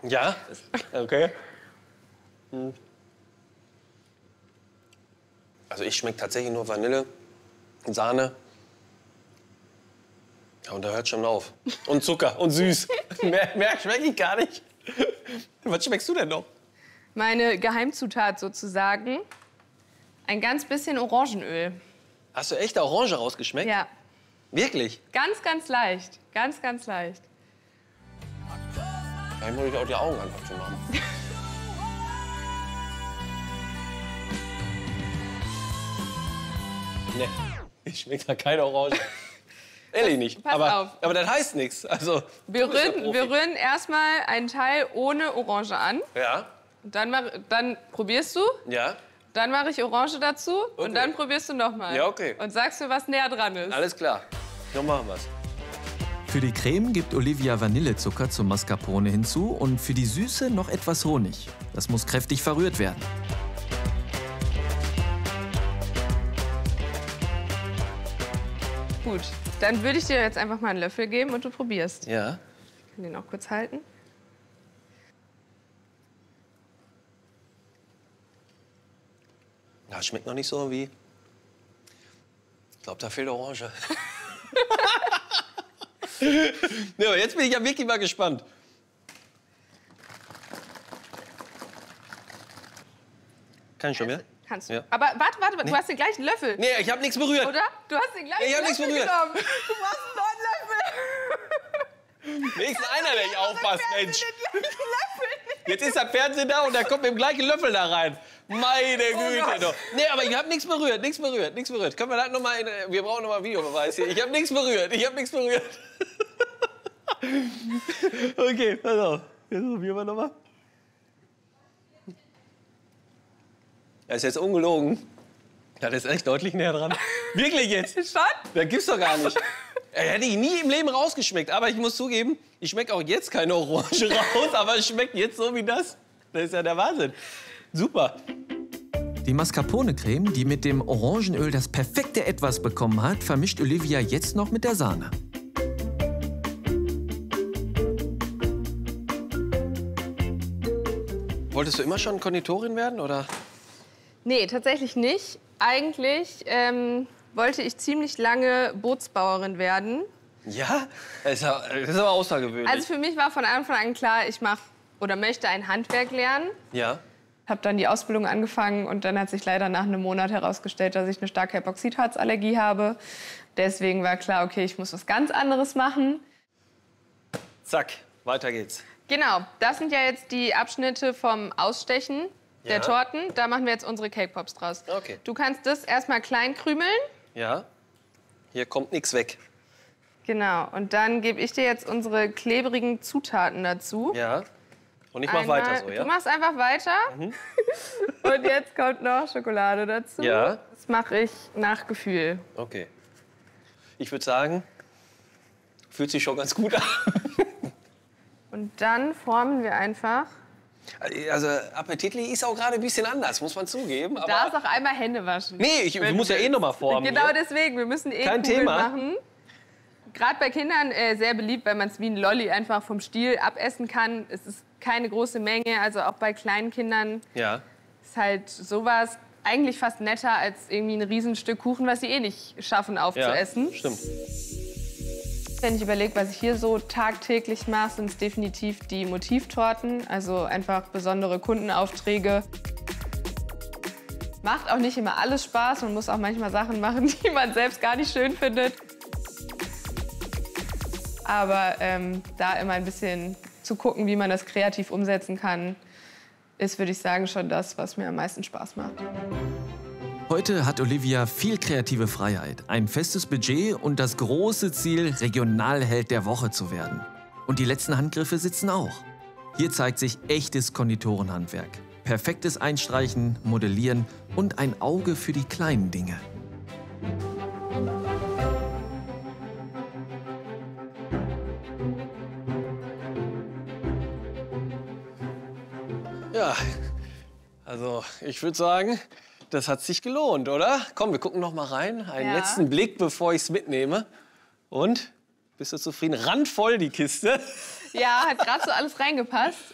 Ja? Okay. Also ich schmecke tatsächlich nur Vanille, Sahne. Ja, und da hört schon auf. Und Zucker und süß. Mehr schmecke ich gar nicht. Was schmeckst du denn noch? Meine Geheimzutat sozusagen, ein ganz bisschen Orangenöl. Hast du echt Orange rausgeschmeckt? Ja. Wirklich? Ganz, ganz leicht. Ganz, ganz leicht. Vielleicht muss ich auch die Augen einfach zu machen. Nee, ich schmecke da keine Orange. Ehrlich nicht. Pass auf. Aber das heißt nichts. Also, Wir rühren erstmal einen Teil ohne Orange an. Ja, Und dann probierst du. ja, Dann mache ich Orange dazu. Okay. Und dann probierst du nochmal. Ja, okay. Und sagst mir, was näher dran ist. alles klar. So machen wir's. Für die Creme gibt Olivia Vanillezucker zum Mascarpone hinzu und für die Süße noch etwas Honig. Das muss kräftig verrührt werden. Gut. Dann würde ich dir jetzt einfach mal einen Löffel geben und du probierst. Ja. Ich kann den auch kurz halten. Ja, schmeckt noch nicht so wie... Ich glaube, da fehlt Orange. Nee, aber jetzt bin ich ja wirklich mal gespannt. Kann ich schon mehr? Kannst du. Ja. Aber warte, du hast den gleichen Löffel. Nee, ich habe nichts berührt. Oder? Du hast den gleichen Ich hab nichts Löffel berührt. genommen. Du brauchst einen neuen Löffel. Wenigstens einer, der nicht aufpasst, Mensch. Den gleichen Löffel. Jetzt ist der Fernseher da und der kommt mit dem gleichen Löffel da rein. Meine Güte Gott. doch. Nee, aber ich habe nichts berührt, nichts berührt, nichts berührt. Können wir das noch mal wir brauchen noch mal Videobeweis hier. Ich habe nichts berührt, ich habe nichts berührt. Okay, pass auf. Jetzt probieren wir noch mal. Das ist jetzt ungelogen. Das ist echt deutlich näher dran. Wirklich jetzt? Schon? Das gibt's doch gar nicht. Hätte ich nie im Leben rausgeschmeckt. Aber ich muss zugeben, ich schmecke auch jetzt keine Orange raus. Aber es schmeckt jetzt so wie das. Das ist ja der Wahnsinn. Super. Die Mascarpone-Creme, die mit dem Orangenöl das perfekte Etwas bekommen hat, vermischt Olivia jetzt noch mit der Sahne. Wolltest du immer schon Konditorin werden, oder? Nee, tatsächlich nicht. Eigentlich wollte ich ziemlich lange Bootsbauerin werden. Ja? Das ist aber außergewöhnlich. Also für mich war von Anfang an klar, ich mache oder möchte ein Handwerk lernen. Ja? Habe dann die Ausbildung angefangen und dann hat sich leider nach einem Monat herausgestellt, dass ich eine starke Epoxidharzallergie habe. Deswegen war klar, okay, ich muss was ganz anderes machen. Zack, weiter geht's. Genau, das sind ja jetzt die Abschnitte vom Ausstechen Ja. der Torten. Da machen wir jetzt unsere Cake Pops draus. Okay. Du kannst das erstmal klein krümeln. Ja? Hier kommt nichts weg. Genau, und dann gebe ich dir jetzt unsere klebrigen Zutaten dazu. Ja? Und ich mach weiter so, ja? Du machst einfach weiter. Und jetzt kommt noch Schokolade dazu. Ja. Das mache ich nach Gefühl. Okay. Ich würde sagen, fühlt sich schon ganz gut an. Und dann formen wir einfach. Also appetitlich ist auch gerade ein bisschen anders, muss man zugeben. Du Aber darfst auch einmal Hände waschen. nee, du musst ja eh noch mal formen. Genau hier. deswegen, wir müssen Kein Kugeln Thema. machen. Gerade bei Kindern sehr beliebt, weil man es wie ein Lolli einfach vom Stiel abessen kann. Es ist keine große Menge, also auch bei kleinen Kindern Ja. ist halt sowas eigentlich fast netter als irgendwie ein Riesenstück Kuchen, was sie eh nicht schaffen aufzuessen. Stimmt. Wenn ich überlege, was ich hier so tagtäglich mache, sind es definitiv die Motivtorten, also einfach besondere Kundenaufträge. Macht auch nicht immer alles Spaß, man muss auch manchmal Sachen machen, die man selbst gar nicht schön findet. Aber da immer ein bisschen zu gucken, wie man das kreativ umsetzen kann, ist, würde ich sagen, schon das, was mir am meisten Spaß macht. Heute hat Olivia viel kreative Freiheit, ein festes Budget und das große Ziel, Regionalheld der Woche zu werden. Und die letzten Handgriffe sitzen auch. Hier zeigt sich echtes Konditorenhandwerk. Perfektes Einstreichen, Modellieren und ein Auge für die kleinen Dinge. Ja, also ich würde sagen, das hat sich gelohnt, oder? Komm, wir gucken noch mal rein. Einen Ja. letzten Blick, bevor ich es mitnehme. Und? Bist du zufrieden? Randvoll die Kiste. Ja, hat gerade so alles reingepasst.